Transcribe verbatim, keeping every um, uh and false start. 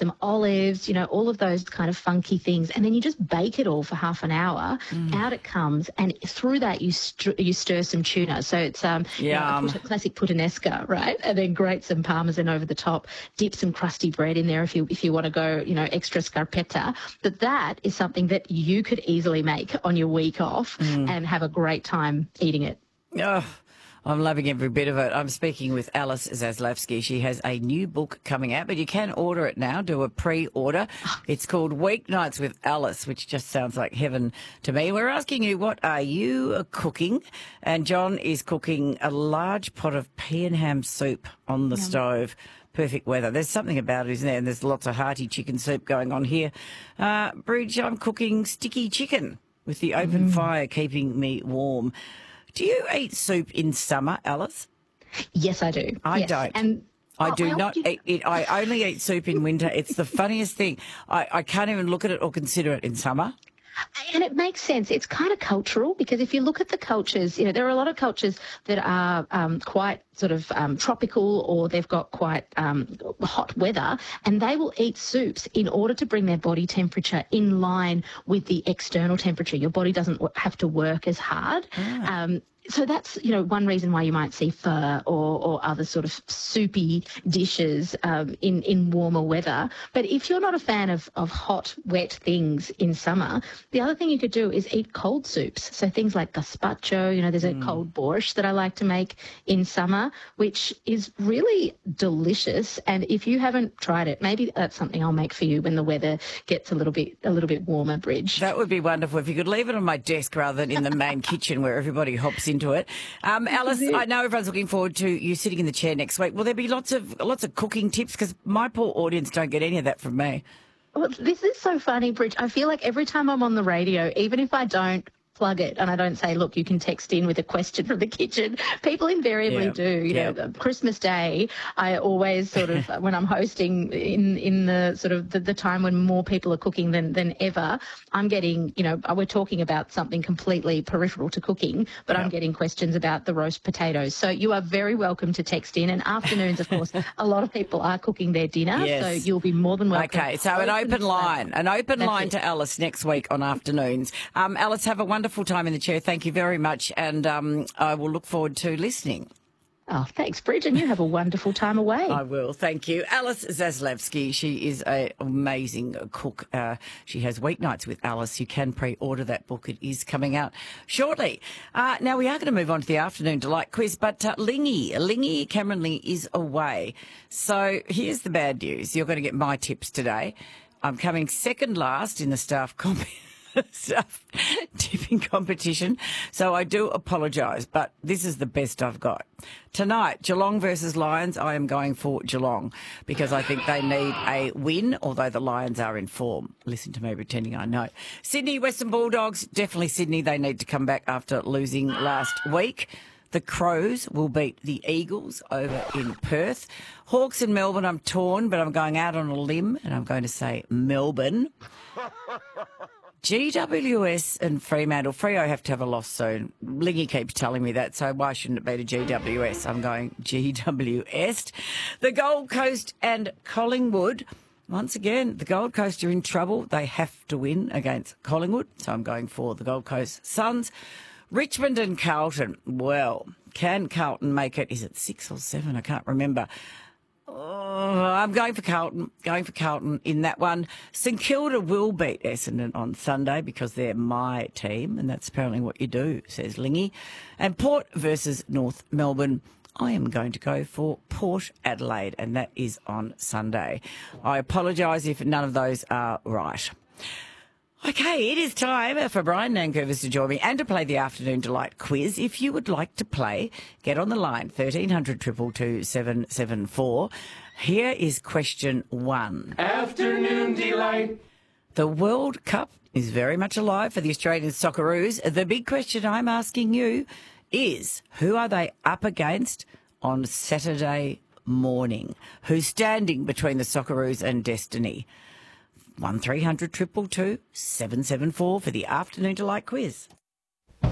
some olives, you know, all of those kind of funky things. And then you just bake it all for half an hour. Mm. Out it comes. And through that, you st- you stir some tuna. So it's um, you know, a put- classic puttanesca, right? And then grate some parmesan over the top. Dip some crusty bread in there if you if you want to go, you know, extra scarpetta. But that is something that you could easily make on your week off mm. and have a great time eating it. Oh, I'm loving every bit of it. I'm speaking with Alice Zaslavsky. She has a new book coming out, but you can order it now, do a pre-order. It's called Weeknights with Alice, which just sounds like heaven to me. We're asking you, what are you cooking? And John is cooking a large pot of pea and ham soup on the Yum. stove. Perfect weather. There's something about it, isn't there? And there's lots of hearty chicken soup going on here. Uh, Bridge, I'm cooking sticky chicken with the open mm. fire, keeping me warm. Do you eat soup in summer, Alice? Yes, I do. I yes. don't. And I oh, do well, not you... eat it. I only eat soup in winter. It's the funniest thing. I, I can't even look at it or consider it in summer. And it makes sense. It's kind of cultural, because if you look at the cultures, you know, there are a lot of cultures that are um, quite sort of um, tropical, or they've got quite um, hot weather, and they will eat soups in order to bring their body temperature in line with the external temperature. Your body doesn't have to work as hard. Ah. Um, So that's, you know, one reason why you might see pho or, or other sort of soupy dishes um, in, in warmer weather. But if you're not a fan of, of hot, wet things in summer, the other thing you could do is eat cold soups. So things like gazpacho, you know, there's a mm. cold borscht that I like to make in summer, which is really delicious. And if you haven't tried it, maybe that's something I'll make for you when the weather gets a little bit a little bit warmer, Bridge. That would be wonderful if you could leave it on my desk rather than in the main kitchen where everybody hops in. Into it. Um, Alice, I know everyone's looking forward to you sitting in the chair next week. Will there be lots of lots of cooking tips? Because my poor audience don't get any of that from me. Well, this is so funny, Bridge. I feel like every time I'm on the radio, even if I don't plug it and I don't say, look, you can text in with a question from the kitchen, people invariably yeah. do. You yeah. know, Christmas Day, I always sort of, when I'm hosting in in the sort of the, the time when more people are cooking than, than ever, I'm getting, you know, we're talking about something completely peripheral to cooking, but yeah. I'm getting questions about the roast potatoes. So you are very welcome to text in. And afternoons, of course, a lot of people are cooking their dinner, yes. so you'll be more than welcome. Okay, so an open line, an open That's line it. to Alice next week on afternoons. Um, Alice, have a wonderful Wonderful time in the chair. Thank you very much, and um, I will look forward to listening. Oh, thanks, Bridge, and you have a wonderful time away. I will, thank you. Alice Zaslavsky, she is an amazing cook. Uh, she has Weeknights with Alice. You can pre-order that book. It is coming out shortly. Uh, now, we are going to move on to the Afternoon Delight quiz, but uh, Lingy, Lingy Cameron Lee is away. So here's the bad news. You're going to get my tips today. I'm coming second last in the staff competition. Stuff tipping competition, so I do apologise, but this is the best I've got. Tonight, Geelong versus Lions, I am going for Geelong because I think they need a win, although the Lions are in form. Listen to me pretending I know. Sydney Western Bulldogs, definitely Sydney. They need to come back after losing last week. The Crows will beat the Eagles over in Perth. Hawks in Melbourne, I'm torn, but I'm going out on a limb and I'm going to say Melbourne. G W S and Fremantle. Freo have to have a loss soon. Lingy keeps telling me that, so why shouldn't it be to G W S? I'm going G W S. The Gold Coast and Collingwood. Once again, the Gold Coast are in trouble. They have to win against Collingwood, so I'm going for the Gold Coast Suns. Richmond and Carlton. Well, can Carlton make it? Is it six or seven? I can't remember. Oh, I'm going for Carlton, going for Carlton in that one. St Kilda will beat Essendon on Sunday because they're my team, and that's apparently what you do, says Lingy. And Port versus North Melbourne. I am going to go for Port Adelaide, and that is on Sunday. I apologise if none of those are right. Okay, it is time for Brian Nankervis to join me and to play the Afternoon Delight quiz. If you would like to play, get on the line, thirteen hundred, two two two, seven seven four. Here is question one. Afternoon Delight. The World Cup is very much alive for the Australian Socceroos. The big question I'm asking you is, who are they up against on Saturday morning? Who's standing between the Socceroos and destiny? one three hundred, two two two, seven seven four for the Afternoon Delight quiz.